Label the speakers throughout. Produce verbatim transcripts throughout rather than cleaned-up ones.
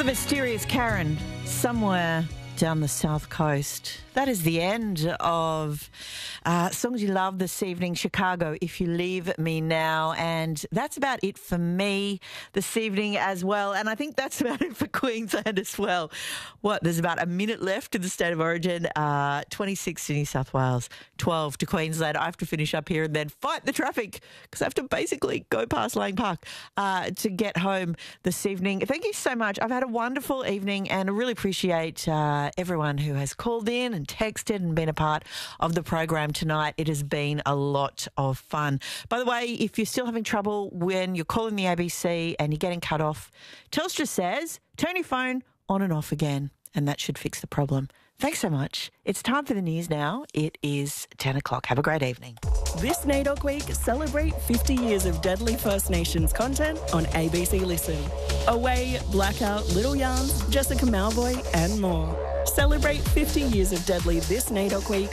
Speaker 1: Mysterious Karen, somewhere down the south coast. That is the end of uh, Songs You Love this evening. Chicago, If You Leave Me Now. And that's about it for me this evening as well. And I think that's about it for Queensland as well. What, there's about a minute left in the State of Origin. Uh, twenty-six to New South Wales, twelve to Queensland. I have to finish up here and then fight the traffic because I have to basically go past Lang Park uh, to get home this evening. Thank you so much. I've had a wonderful evening and I really appreciate uh, everyone who has called in and texted and been a part of the program tonight. It has been a lot of fun. By the way, if you're still having trouble when you're calling the A B C and you're getting cut off, Telstra says turn your phone on and off again, and that should fix the problem. Thanks so much. It's time for the news now. It is ten o'clock. Have a great evening.
Speaker 2: This NAIDOC Week, celebrate fifty years of Deadly First Nations content on A B C Listen. Away, Blackout, Little Yarns, Jessica Malvoy and more. Celebrate fifty years of Deadly this NAIDOC Week.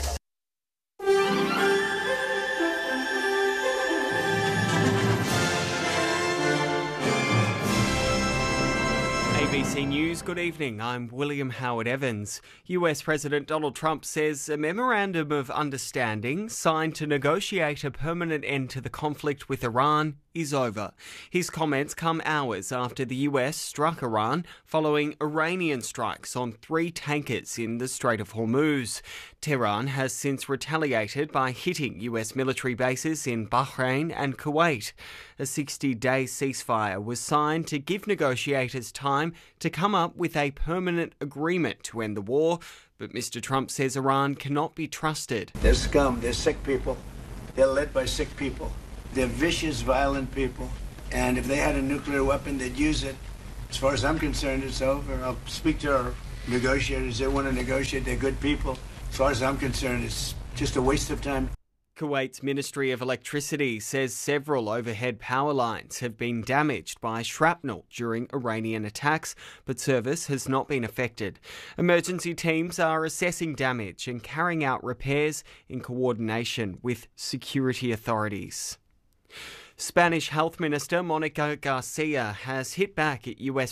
Speaker 3: A B C News, good evening. I'm William Howard Evans. U S President Donald Trump says a memorandum of understanding signed to negotiate a permanent end to the conflict with Iran is over. His comments come hours after the U S struck Iran following Iranian strikes on three tankers in the Strait of Hormuz. Tehran has since retaliated by hitting U S military bases in Bahrain and Kuwait. A sixty-day ceasefire was signed to give negotiators time to come up with a permanent agreement to end the war, but Mister Trump says Iran cannot be trusted.
Speaker 4: They're scum, they're sick people, they're led by sick people, they're vicious, violent people, and if they had a nuclear weapon, they'd use it. As far as I'm concerned, it's over. I'll speak to our negotiators. They want to negotiate, they're good people. As far as I'm concerned, it's just a waste of time.
Speaker 3: Kuwait's Ministry of Electricity says several overhead power lines have been damaged by shrapnel during Iranian attacks, but service has not been affected. Emergency teams are assessing damage and carrying out repairs in coordination with security authorities. Spanish Health Minister Monica Garcia has hit back at U S